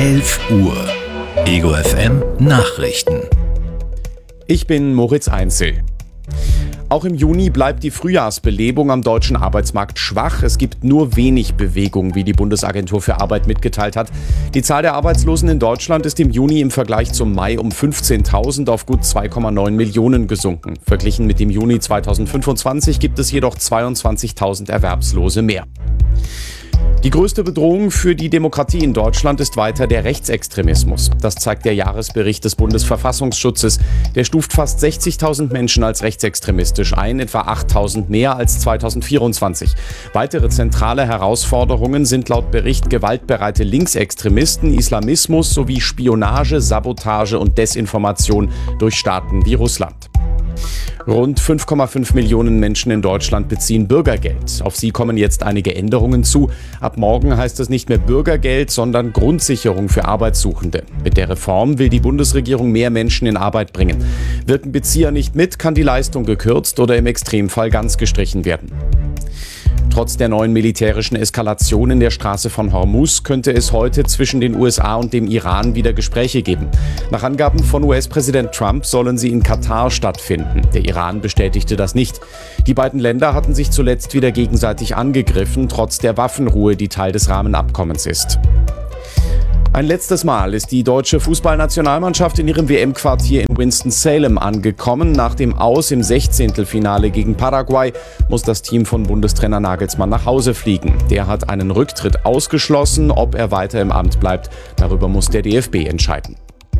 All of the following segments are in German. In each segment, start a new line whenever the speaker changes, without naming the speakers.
11 Uhr. Ego FM Nachrichten.
Ich bin Moritz Einzel. Auch im Juni bleibt die Frühjahrsbelebung am deutschen Arbeitsmarkt schwach. Es gibt nur wenig Bewegung, wie die Bundesagentur für Arbeit mitgeteilt hat. Die Zahl der Arbeitslosen in Deutschland ist im Juni im Vergleich zum Mai um 15.000 auf gut 2,9 Millionen gesunken. Verglichen mit dem Juni 2025 gibt es jedoch 22.000 Erwerbslose mehr. Die größte Bedrohung für die Demokratie in Deutschland ist weiter der Rechtsextremismus. Das zeigt der Jahresbericht des Bundesverfassungsschutzes. Der stuft fast 60.000 Menschen als rechtsextremistisch ein, etwa 8.000 mehr als 2024. Weitere zentrale Herausforderungen sind laut Bericht gewaltbereite Linksextremisten, Islamismus sowie Spionage, Sabotage und Desinformation durch Staaten wie Russland. Rund 5,5 Millionen Menschen in Deutschland beziehen Bürgergeld. Auf sie kommen jetzt einige Änderungen zu. Ab morgen heißt es nicht mehr Bürgergeld, sondern Grundsicherung für Arbeitssuchende. Mit der Reform will die Bundesregierung mehr Menschen in Arbeit bringen. Wirken Bezieher nicht mit, kann die Leistung gekürzt oder im Extremfall ganz gestrichen werden. Trotz der neuen militärischen Eskalation in der Straße von Hormuz könnte es heute zwischen den USA und dem Iran wieder Gespräche geben. Nach Angaben von US-Präsident Trump sollen sie in Katar stattfinden. Der Iran bestätigte das nicht. Die beiden Länder hatten sich zuletzt wieder gegenseitig angegriffen, trotz der Waffenruhe, die Teil des Rahmenabkommens ist. Ein letztes Mal ist die deutsche Fußballnationalmannschaft in ihrem WM-Quartier in Winston-Salem angekommen. Nach dem Aus im 16. Finale gegen Paraguay muss das Team von Bundestrainer Nagelsmann nach Hause fliegen. Der hat einen Rücktritt ausgeschlossen. Ob er weiter im Amt bleibt, darüber muss der DFB entscheiden.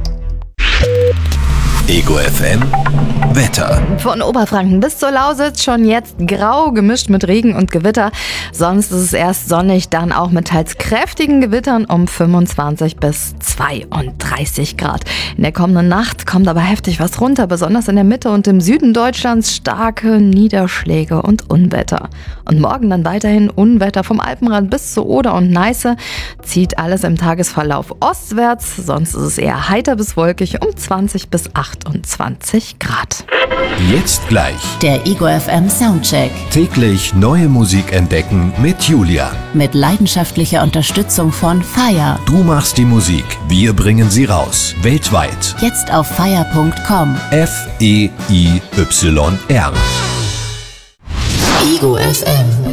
Ego FM Wetter.
Von Oberfranken bis zur Lausitz schon jetzt grau, gemischt mit Regen und Gewitter. Sonst ist es erst sonnig, dann auch mit teils kräftigen Gewittern um 25 bis 32 Grad. In der kommenden Nacht kommt aber heftig was runter, besonders in der Mitte und im Süden Deutschlands starke Niederschläge und Unwetter. Und morgen dann weiterhin Unwetter vom Alpenrand bis zur Oder und Neiße. Zieht alles im Tagesverlauf ostwärts, sonst ist es eher heiter bis wolkig um 20 bis 28 Grad.
Jetzt gleich
Der Ego FM Soundcheck.
täglich neue Musik entdecken mit Julia.
Mit leidenschaftlicher Unterstützung von FIRE.
Du machst die Musik, wir bringen sie raus. Weltweit.
Jetzt auf FIRE.com.
FEIYR.
Ego FM.